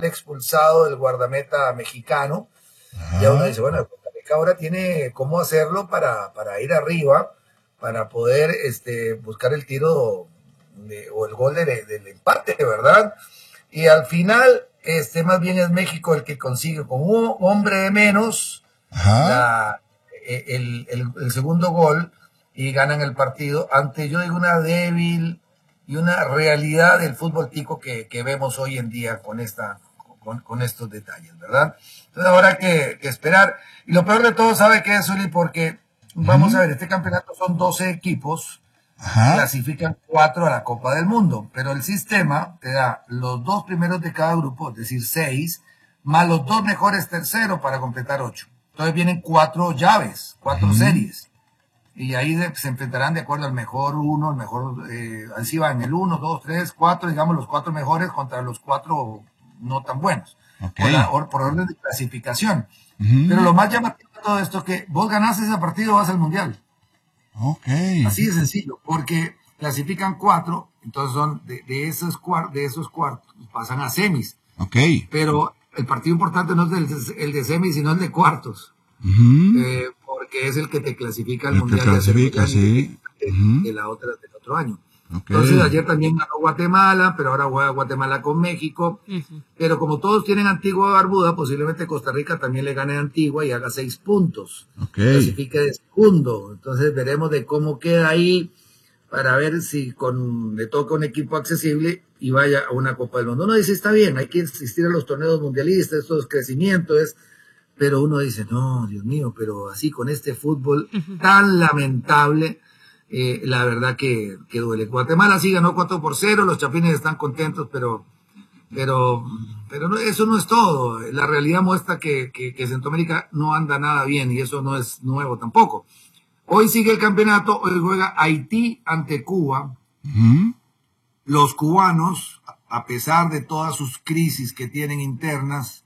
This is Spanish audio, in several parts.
expulsado el guardameta mexicano. Ya uno dice, bueno, Costa Rica ahora tiene cómo hacerlo para ir arriba, para poder buscar el tiro o el gol del empate, ¿verdad? Y al final, más bien es México el que consigue con un hombre de menos el segundo gol y ganan el partido ante, yo digo, una débil y una realidad del fútbol tico que vemos hoy en día con estos detalles, ¿verdad? Entonces ahora hay que esperar. Y lo peor de todo, ¿sabe qué es, Uli? Porque vamos a ver, este campeonato son 12 equipos, clasifican 4 a la Copa del Mundo, pero el sistema te da los 2 primeros de cada grupo, es decir, 6, más los 2 mejores terceros para completar 8. Entonces vienen 4 llaves, 4 series. Y ahí se enfrentarán de acuerdo al mejor uno, el mejor, así van, el 1, 2, 3, 4, digamos los 4 mejores contra los 4 no tan buenos, por orden de clasificación. Pero lo más llamativo de todo esto es que vos ganás ese partido, vas al Mundial. Así de sencillo, porque clasifican 4, entonces son de esos cuartos, pasan a semis. Pero el partido importante no es el de semis, sino el de cuartos. Porque es el que te clasifica al Mundial de la otra, del otro año. Entonces ayer también ganó Guatemala, pero ahora juega Guatemala con México. Pero como todos tienen Antigua y Barbuda, posiblemente Costa Rica también le gane a Antigua y haga 6 puntos. Clasifique de segundo. Entonces veremos de cómo queda ahí para ver si le toca un equipo accesible y vaya a una Copa del Mundo. Uno dice, está bien, hay que asistir a los torneos mundialistas, estos crecimientos, pero uno dice, no, Dios mío, pero así con este fútbol tan lamentable, la verdad que duele. Guatemala sí ganó 4-0, los chapines están contentos, pero no, eso no es todo. La realidad muestra que Centroamérica no anda nada bien y eso no es nuevo tampoco. Hoy sigue el campeonato, hoy juega Haití ante Cuba. Los cubanos, a pesar de todas sus crisis que tienen internas,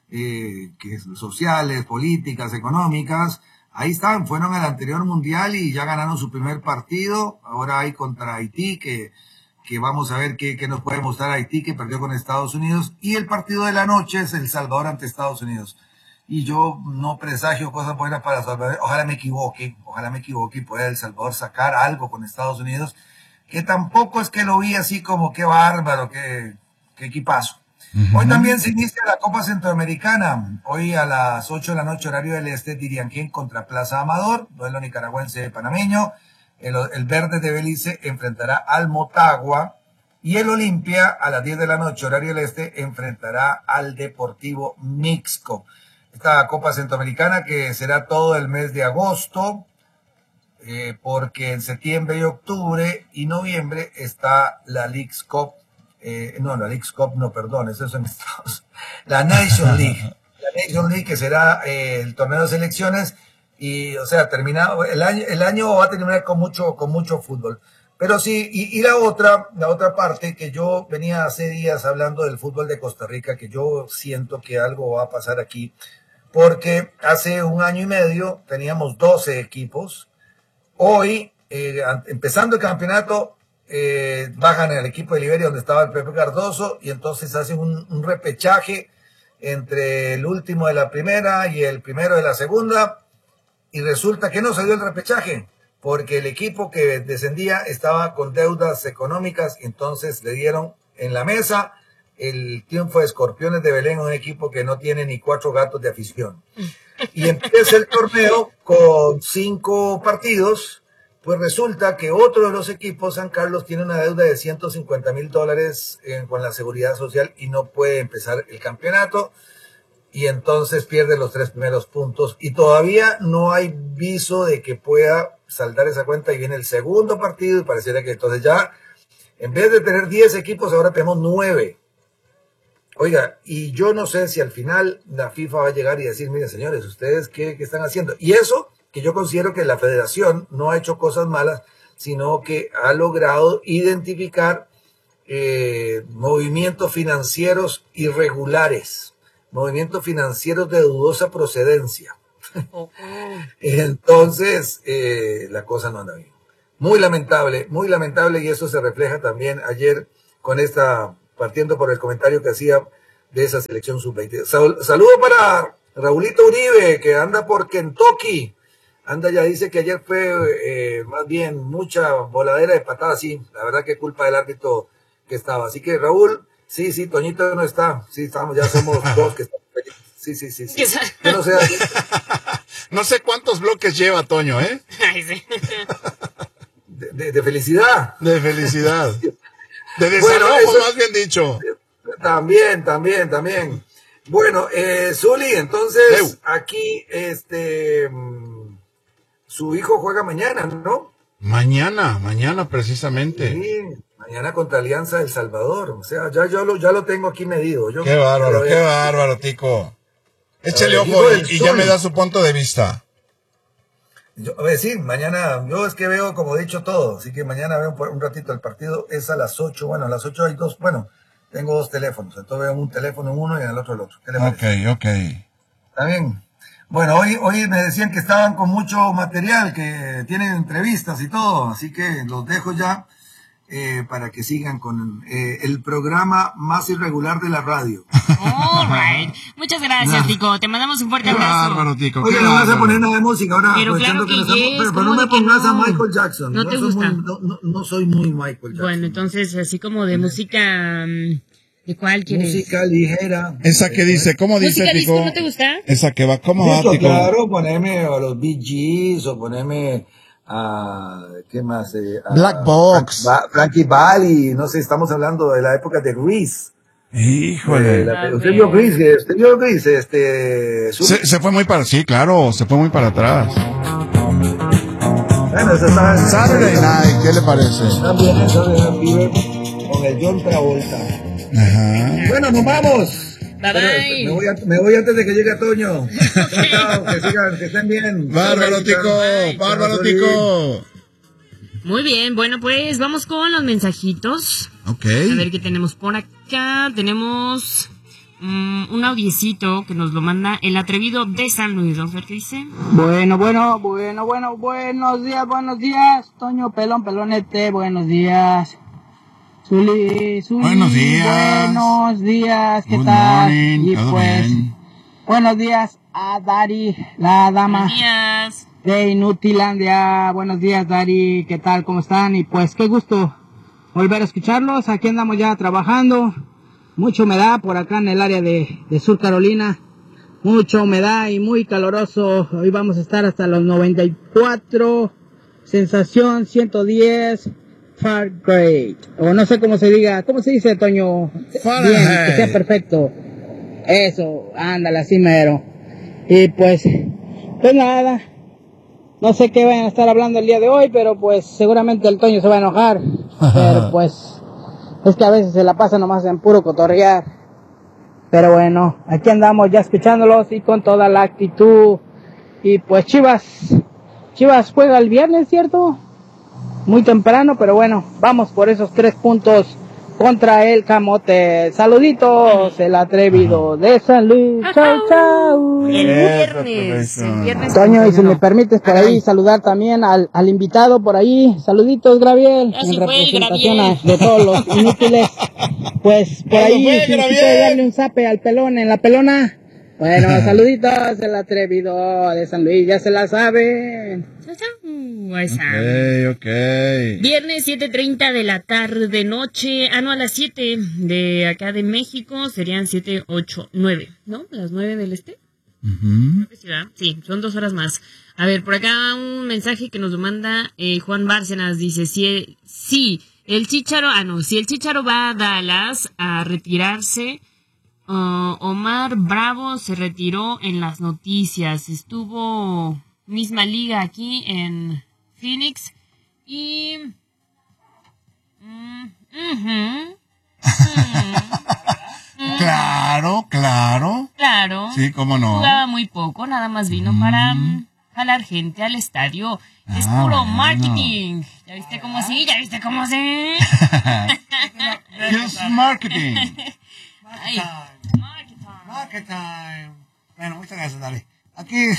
sociales, políticas, económicas, ahí están, fueron al anterior mundial y ya ganaron su primer partido. Ahora hay contra Haití, que vamos a ver qué nos puede mostrar Haití, que perdió con Estados Unidos, y el partido de la noche es El Salvador ante Estados Unidos. Y yo no presagio cosas buenas para El Salvador, ojalá me equivoque y pueda El Salvador sacar algo con Estados Unidos, que tampoco es que lo vi así como qué bárbaro, qué equipazo. Hoy también se inicia la Copa Centroamericana. Hoy a las 8 de la noche, horario del este, Dirianquén contra Plaza Amador, duelo nicaragüense panameño. El Verde de Belice enfrentará al Motagua. Y el Olimpia, a las 10 de la noche, horario del este, enfrentará al Deportivo Mixco. Esta Copa Centroamericana que será todo el mes de agosto, porque en septiembre y octubre y noviembre está la Leagues Cup. Eso es en Estados. La Nation League. La Nation League, que será el torneo de selecciones, y, o sea, terminado, el año va a terminar con mucho fútbol. Pero sí, y la otra parte, que yo venía hace días hablando del fútbol de Costa Rica, que yo siento que algo va a pasar aquí, porque hace 1 año y medio teníamos 12 equipos. Hoy, empezando el campeonato, bajan el equipo de Liberia donde estaba el Pepe Cardoso y entonces hacen un repechaje entre el último de la primera y el primero de la segunda, y resulta que no salió el repechaje porque el equipo que descendía estaba con deudas económicas y entonces le dieron en la mesa el triunfo de Escorpiones de Belén, un equipo que no tiene ni 4 gatos de afición. Y empieza el torneo con 5 partidos. Pues resulta que otro de los equipos, San Carlos, tiene una deuda de $150,000 con la Seguridad Social y no puede empezar el campeonato, y entonces pierde los 3 primeros puntos y todavía no hay viso de que pueda saldar esa cuenta, y viene el segundo partido y pareciera que entonces ya, en vez de tener 10 equipos, ahora tenemos 9. Oiga, y yo no sé si al final la FIFA va a llegar y decir, miren señores, ¿ustedes qué están haciendo? Y eso, que yo considero que la federación no ha hecho cosas malas, sino que ha logrado identificar movimientos financieros irregulares, movimientos financieros de dudosa procedencia. Entonces, la cosa no anda bien. Muy lamentable, y eso se refleja también ayer con partiendo por el comentario que hacía de esa selección sub-20. Saludo para Raulito Uribe, que anda por Kentucky. Anda, ya dice que ayer fue más bien mucha voladera de patadas, sí, la verdad que culpa del árbitro que estaba. Así que Raúl, sí, Toñito no está, sí, estamos, ya somos dos que estamos felices. Sí. Yo no sé, no sé cuántos bloques lleva Toño, ¿eh? Ay, sí. De felicidad. De felicidad. De desalojo, Bueno, eso, más bien dicho. También. Bueno, Zuli, entonces, aquí, su hijo juega mañana, ¿no? Mañana precisamente. Sí, mañana contra Alianza El Salvador. O sea, ya lo tengo aquí medido. Qué bárbaro, Tico. Échale ojo y ya me da su punto de vista. Sí, mañana, yo es que veo, como he dicho, todo. Así que mañana veo un ratito el partido. Es a las 8. Bueno, a las 8 hay dos. Bueno, tengo dos teléfonos. Entonces veo un teléfono en uno y en el otro el otro. ¿Qué le parece? Ok. Está bien. Bueno, hoy me decían que estaban con mucho material, que tienen entrevistas y todo, así que los dejo ya para que sigan con el programa más irregular de la radio. All right. Muchas gracias, Tico. Te mandamos un fuerte abrazo. Bárbaro, Tico. Oye, no vas a poner nada de música ahora. Pero claro que yes, pero no me pongas a Michael Jackson. ¿No te gusta? No soy muy Michael Jackson. Bueno, entonces, así como de música... ¿De cuál quieres? Música ligera. Esa que dice, ¿cómo dice, ¿Música Tico? disco no te gusta? Esa que va, ¿cómo va, Tico? Tico? Claro, poneme a los Bee Gees o poneme a... ¿Qué más? Black Box. Frankie Valli. No sé, estamos hablando de la época de Grease. Híjole. Usted vio Grease, Se fue muy para... Sí, claro, se fue muy para atrás. Bueno, eso está... Saturday Night, ¿qué le parece? También eso de Bieber con el John Travolta. Ajá. Bueno, nos vamos. Bye. Me voy antes de que llegue Toño. Chao, que estén bien. Bárbaro, Tico. Muy bien, bueno, pues vamos con los mensajitos. Ok. A ver qué tenemos por acá. Tenemos un audiecito que nos lo manda el atrevido de San Luis. Vamos a ver qué dice. Bueno, buenos días. Toño Pelonete, buenos días. Zuli, buenos días, ¿qué Good tal? Morning, Y todo pues, bien. buenos días a Dari, la dama Buenos días. de Inutilandia. Buenos días, Dari, ¿qué tal? ¿Cómo están? Y pues, qué gusto volver a escucharlos. Aquí andamos ya trabajando. Mucha humedad por acá en el área de Sur Carolina. Mucha humedad y muy caloroso. Hoy vamos a estar hasta los 94. Sensación 110. Fahrenheit, o no sé cómo se diga, ¿cómo se dice, Toño? Bien, que sea perfecto. Eso, ándale, así mero. Y pues nada, no sé qué vayan a estar hablando el día de hoy, pero pues seguramente el Toño se va a enojar. Pero pues, es que a veces se la pasa nomás en puro cotorrear. Pero bueno, aquí andamos ya escuchándolos y con toda la actitud. Y pues Chivas juega el viernes, ¿cierto? Muy temprano, pero bueno, vamos por esos 3 puntos contra el Camote. Saluditos, el atrevido de San Luis. Chau. El viernes. Toño, y si me permites por ahí saludar también al invitado por ahí. Saluditos, Gabriel, Así en fue, representación Gabriel. de todos los inútiles. Pues por ahí, si puede darle un zape al pelón en la pelona. Bueno, saluditos, el atrevido de San Luis, ya se la saben. Ok. Viernes 7:30 de la tarde, noche, no, a las 7 de acá de México, serían 7, 8, 9, ¿no? Las 9 del este. Creo que sí, ¿verdad? Sí, son 2 horas más. A ver, por acá un mensaje que nos lo manda Juan Bárcenas, dice, si el Chícharo va a Dallas a retirarse, Omar Bravo se retiró en las noticias, estuvo misma liga aquí en Phoenix y Claro. Sí, cómo no. Jugaba muy poco, nada más vino para jalar gente al estadio. Es puro marketing. ¿Ya viste cómo sí? Es marketing. Ay, Market time. Bueno, muchas gracias, dale. Aquí,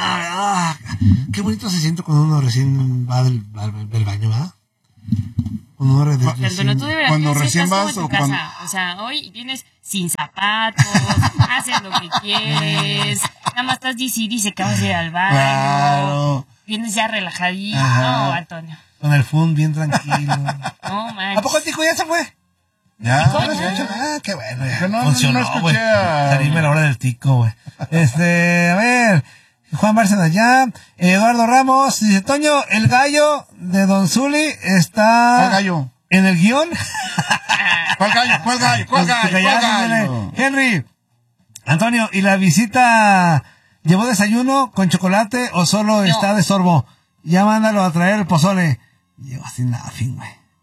¿verdad? Qué bonito se siente cuando uno recién va del baño, ¿verdad? Antonio, tú de verdad cuando que recién estás como vas en o tu cuando... casa. O sea, hoy vienes sin zapatos, haces lo que quieres, nada más estás dice que vas a ir al baño, Claro. vienes ya relajadito. Ajá. No, Antonio. Con el fun bien tranquilo. No, man. ¿A poco el tico ya se fue? Ya. ¿Tico ¿No ya? escucho? Ah, qué bueno, ya. Que no Funcionó, escuché güey. a... Salirme a la hora del tico, güey. A ver. Juan Bárcenas ya. Eduardo Ramos dice, Toño, el gallo de Don Zuli está... ¿Cuál gallo? ¿En el guión? ¿Cuál gallo? ¿Cuál gallo? ¿Cuál gallo? ¿Cuál gallo? Henry, Antonio, ¿y la visita llevó desayuno con chocolate o solo está de sorbo? Ya mándalo a traer el pozole. Llegó sin nothing,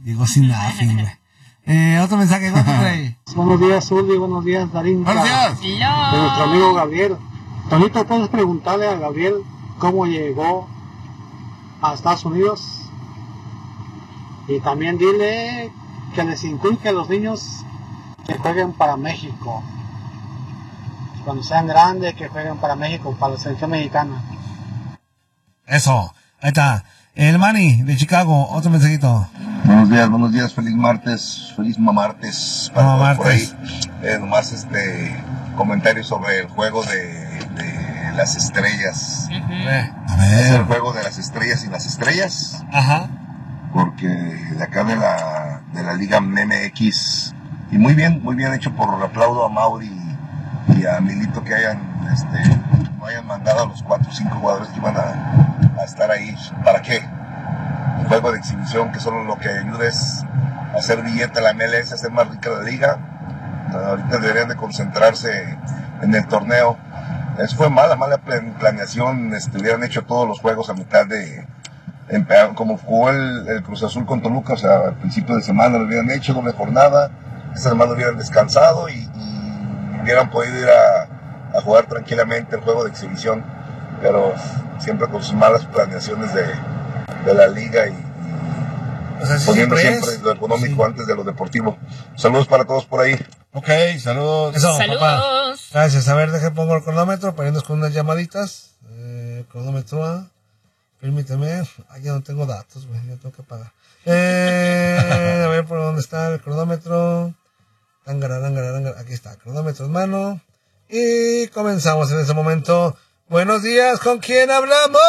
güey. Otro mensaje, ¿cuánto trae? Buenos días, Zuli, buenos días, Darín. Buenos días. De nuestro amigo Gabriel. Tonito, ¿puedes preguntarle a Gabriel cómo llegó a Estados Unidos? Y también dile que les inculque a los niños que jueguen para México. Cuando sean grandes, que jueguen para México, para la selección mexicana. Eso, ahí está. El Manny de Chicago, otro mensajito. Buenos días, feliz martes para todos por ahí. Nomás comentario sobre el juego de las estrellas. A Es el ver. juego de las estrellas y las estrellas, Ajá. porque de acá de la Liga MX, y muy bien hecho, aplaudo a Mauri y a Milito que no hayan mandado a los 4 o 5 jugadores que iban a estar ahí. ¿Para qué? El juego de exhibición, que solo lo que ayuda es hacer billete a la MLS, hacer más rica la liga. Ahorita deberían de concentrarse en el torneo. Eso fue mala planeación. Hubieran hecho todos los juegos a mitad como jugó el Cruz Azul con Toluca, o sea, al principio de semana lo hubieran hecho, doble jornada, esta semana lo hubieran descansado y hubieran podido ir a jugar tranquilamente el juego de exhibición, pero siempre con sus malas planeaciones de la liga y O sea, sí, poniendo siempre siempre lo económico antes de lo deportivo. Saludos para todos por ahí. Ok, saludos. Eso, papá. Saludos. Gracias. A ver, pongo el cronómetro para irnos con unas llamaditas. Cronómetro. Permíteme. Ya no tengo datos, güey. Ya tengo que pagar. A ver por dónde está el cronómetro. Aquí está, cronómetro en mano. Y comenzamos en ese momento. Buenos días, ¿con quién hablamos?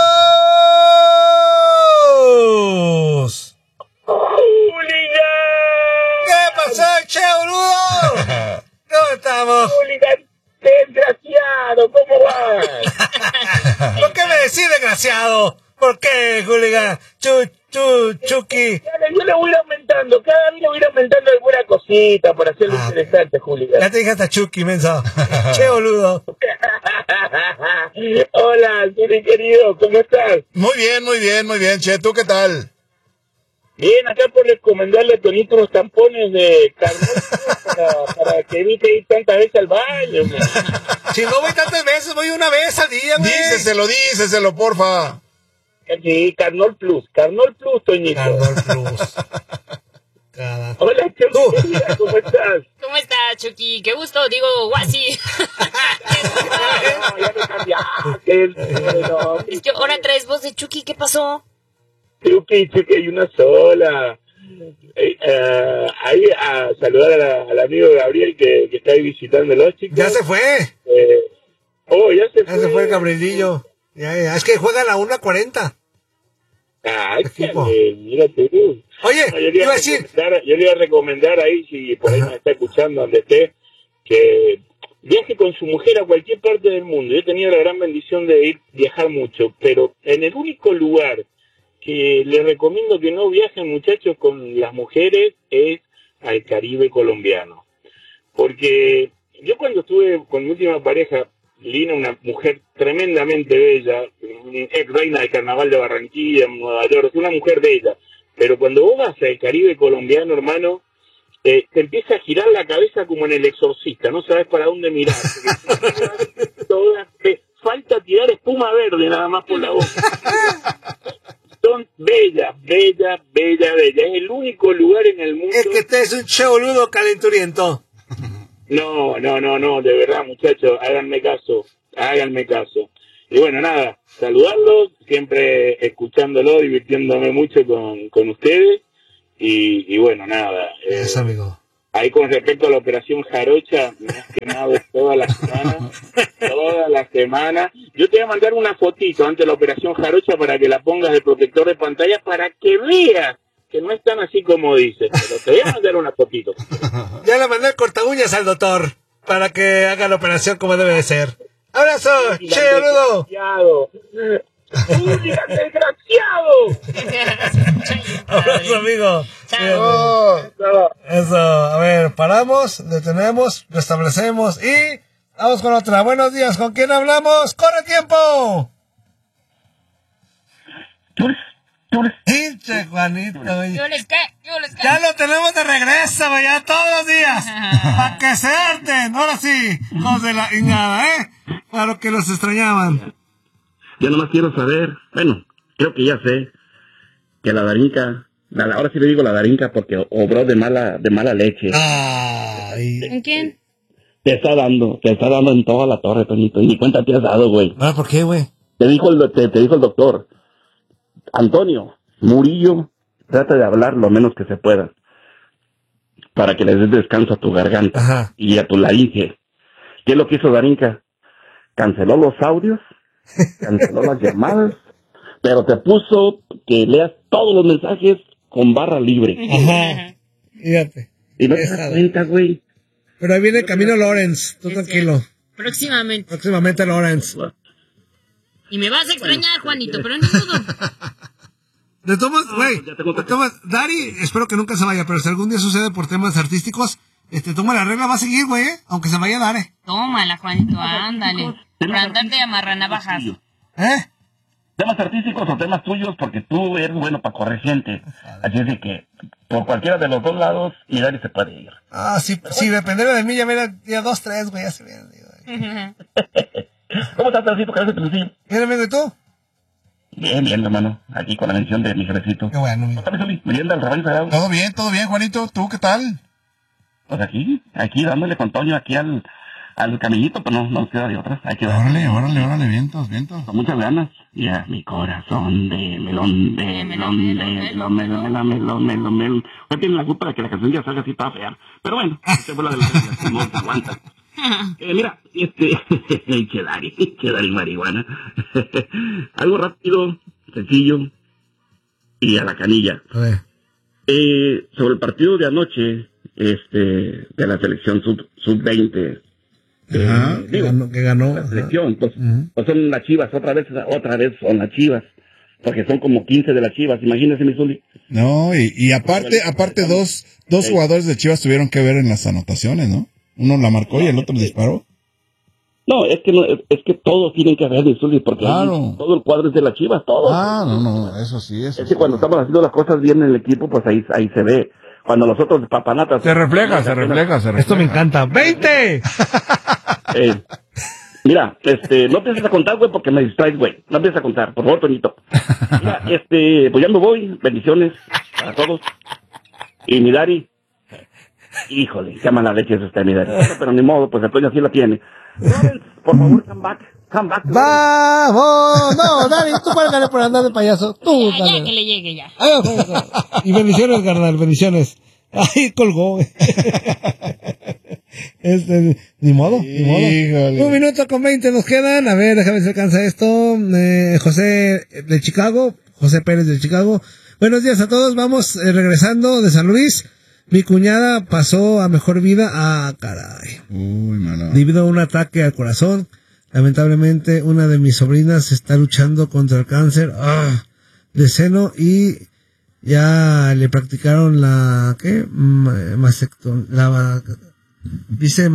¿Qué pasó, che, boludo? ¿Cómo estamos? Desgraciado, ¿cómo vas? ¿Por qué me decís desgraciado? ¿Por qué, hooligan? Chucky. Yo le voy a ir aumentando, cada vez le voy a ir aumentando alguna cosita por hacerlo interesante, Julián. Ya te dije hasta Chucky, menso. Che, boludo. Hola, Zuli querido, ¿cómo estás? Muy bien, che. ¿Tú qué tal? Bien, acá por recomendarle a Tonito unos tampones de Carnot para que evite ir tantas veces al baño. Man. Si no voy tantas veces, voy una vez al día, güey. Díceselo, porfa. Sí, Carnol Plus, Toñito. Carnol Plus. Hola, Chucky, querida, ¿cómo estás? ¿Cómo estás, Chucky? Qué gusto, digo, guasi. No, ya me cambiaste. No. Es que ahora traes voz de Chucky, ¿qué pasó? Chucky, hay una sola. Ahí a saludar al amigo Gabriel que está ahí visitando los chicos. Ya se fue. Ya se fue. Ya se fue el Gabrielillo. Ya. Es que juega a la 1:40. Ay, Equipo. Mírate tú. Oye, No, yo le iba a decir. yo le iba a recomendar ahí, si por ahí me está escuchando, donde esté, que viaje con su mujer a cualquier parte del mundo. Yo he tenido la gran bendición de viajar mucho, pero en el único lugar que les recomiendo que no viajen, muchachos, con las mujeres es al Caribe colombiano. Porque yo cuando estuve con mi última pareja, Lina, una mujer tremendamente bella, ex reina del carnaval de Barranquilla, en Nueva York, una mujer bella. Pero cuando vos vas al Caribe colombiano, hermano, te empieza a girar la cabeza como en El Exorcista, no sabes para dónde mirar. Te falta tirar espuma verde nada más por la boca. Son bellas. Es el único lugar en el mundo. Es que este es un che boludo calenturiento. No, de verdad, muchachos, háganme caso. Y bueno, nada, saludarlos, siempre escuchándolo, divirtiéndome mucho con ustedes. y bueno, nada. Eso, amigo. Ahí con respecto a la operación Jarocha, me has quemado toda la semana. Yo te voy a mandar una fotito antes de la operación Jarocha para que la pongas de protector de pantalla para que veas que no es tan así como dices, pero te voy a mandar una fotito. Ya le mandé el corta uñas al doctor para que haga la operación como debe de ser. ¡Abrazo! ¡Che, boludo! ¡Desgraciado! ¡Abrazo, amigo! Chao. Eso, a ver, paramos, detenemos, restablecemos y vamos con otra. Buenos días, ¿con quién hablamos? ¡Corre tiempo! Pinche Juanito, güey. Yo les cae. Ya lo tenemos de regreso, güey, ya todos los días. Para que se harten. Ahora sí, hijos de la ingada, para los que los extrañaban. Yo nomás quiero saber, bueno, creo que ya sé, que la Darinka, ahora sí le digo la Darinka porque obró de mala leche. Ay. ¿En quién? Te está dando en toda la torre, Toñito, y ni cuenta te has dado, güey. Ah, ¿por qué, güey? Te dijo el doctor, Antonio Murillo, trata de hablar lo menos que se pueda, para que le des descanso a tu garganta. Ajá. Y a tu laringe. ¿Qué es lo que hizo Darinka? Canceló los audios, canceló las llamadas, pero te puso que leas todos los mensajes con barra libre. Ajá. Fíjate. Y no te das cuenta, güey. Pero ahí viene Camilo Lawrence, tú tranquilo. Próximamente Lawrence. Y me vas a extrañar, Juanito, pero ni dudo. De tomas, güey. Dari, espero que nunca se vaya, pero si algún día sucede por temas artísticos, toma la regla, va a seguir, güey, aunque se vaya a Dari. Tómala, Juanito, ándale. Para andarte de amarrar navajas. Temas artísticos o temas tuyos, porque tú eres bueno para correr gente. Así es de que, por cualquiera de los dos lados, y Dari se puede ir. Ah, sí, si dependiera de mí, ya mira, ya 2, 3, güey, ya se viene. ¿Cómo estás, Pedrito? ¿Qué haces, Pedrito? Bien, amigo, ¿y tú? Bien, hermano. Aquí con la mención de mi jefecito. Qué bueno, amigo. ¿Merienda al rebaño sagrado? Todo bien, Juanito. ¿Tú qué tal? Pues aquí dándole con Toño aquí al caminito, pero no nos queda de otras. Hay que darle. Órale, vientos. Con muchas ganas. Y a mi corazón de melón. No tiene la culpa de que la canción ya salga así toda fea. Pero bueno, esta fue la de la que no se aguanta. Mira, Dari marihuana. Algo rápido, sencillo y a la canilla. A ver. Sobre el partido de anoche, de la selección sub-20. Que ganó. La selección, pues son las Chivas, otra vez son las Chivas. Porque son como 15 de las Chivas, imagínese, mi Zuli. No, y aparte dos jugadores de Chivas tuvieron que ver en las anotaciones, ¿no? Uno la marcó y el otro disparó. No, es que todos tienen que ver, mi Zuli, porque todo el cuadro es de las Chivas, todo. No, eso sí. Es que cuando estamos haciendo las cosas bien en el equipo, pues ahí se ve. Cuando los otros papanatas... Se refleja. Esto me encanta. ¡20! Mira, no empieces a contar, güey, porque me distraes, güey. No empieces a contar, por favor, Toñito. Mira, pues ya me voy. Bendiciones a todos. Y mi Dari, híjole, qué mala leche es mi Dari. Pero ni modo, pues el Toño sí la tiene. Lawrence, por favor, come back. ¡Vamos! No, Dari, tú cuélgale por andar de payaso. Tú, ya que le llegue ya. Y bendiciones, carnal, bendiciones. Ay, colgó, güey. Ni modo. Híjole. 1 minuto con 20 nos quedan. A ver, déjame ver si alcanza esto. José Pérez de Chicago. Buenos días a todos. Vamos regresando de San Luis. Mi cuñada pasó a mejor vida. Ah, caray. Uy, mano. Debido a un ataque al corazón. Lamentablemente, una de mis sobrinas está luchando contra el cáncer de seno y ya le practicaron la mastectomía. Dice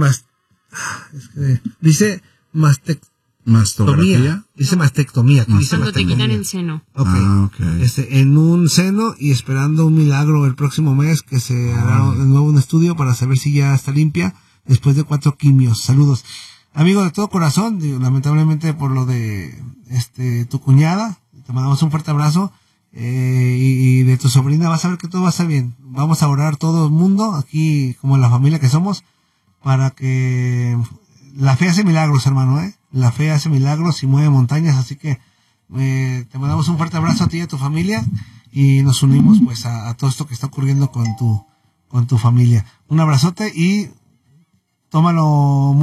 ¿Mastografía? Dice mastectomía. Cuando te quitan el seno. Okay. En un seno y esperando un milagro el próximo mes que se hará de nuevo un estudio para saber si ya está limpia después de 4 quimios. Saludos. Amigo de todo corazón, lamentablemente por lo de tu cuñada, te mandamos un fuerte abrazo. Y de tu sobrina, vas a ver que todo va a estar bien. Vamos a orar todo el mundo, aquí como la familia que somos, para que la fe hace milagros, hermano, La fe hace milagros y mueve montañas, así que te mandamos un fuerte abrazo a ti y a tu familia. y nos unimos pues a todo esto que está ocurriendo con tu familia. Un abrazote y tómalo